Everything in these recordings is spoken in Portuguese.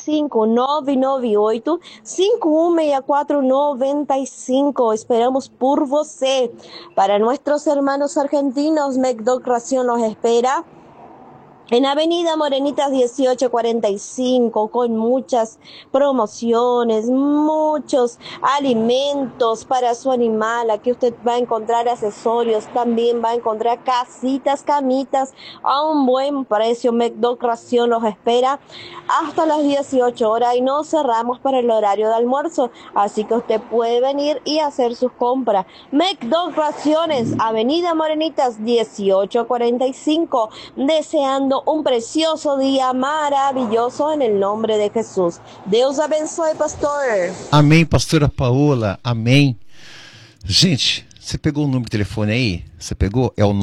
998-516495. 998-516495. Esperamos por você. Para nuestros hermanos argentinos, McDoc Ración los espera en Avenida Morenitas 1845, con muchas promociones, muchos alimentos para su animal. Aquí usted va a encontrar accesorios, también va a encontrar casitas, camitas a un buen precio. McDoc Ración los espera hasta las 18 horas y no cerramos para el horario de almuerzo, así que usted puede venir y hacer sus compras. McDoc Raciones, Avenida Morenitas 1845, deseando un precioso día maravilloso en el nombre de Jesús. Deus abençoe, pastor. Amém, pastora Paola, amém. Gente, você pegou o número de telefone aí? Você pegou? É o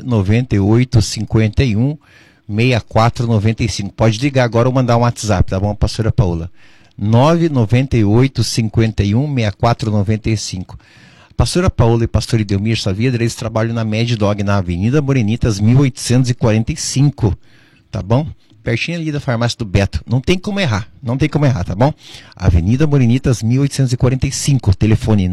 998-51-6495. Pode ligar agora ou mandar um WhatsApp, tá bom, pastora Paola? 998-51-6495. Pastora Paola e pastor Idelmir Saavedra, eles trabalham na Mad Dog, na Avenida Morenitas 1845, tá bom? Pertinho ali da farmácia do Beto. Não tem como errar, tá bom? Avenida Morenitas 1845, telefone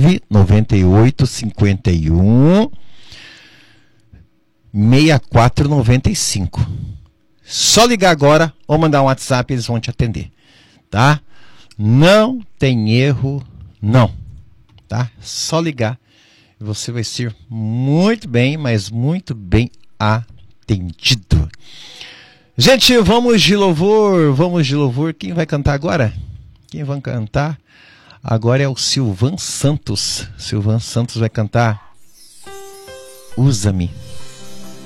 998-51-6495. Só ligar agora ou mandar um WhatsApp, eles vão te atender, tá? Não tem erro, não. Tá? Só ligar e você vai ser muito bem, mas muito bem atendido. Gente, vamos de louvor. Quem vai cantar agora? Quem vai cantar agora é o Silvan Santos. Silvan Santos vai cantar Usa-me.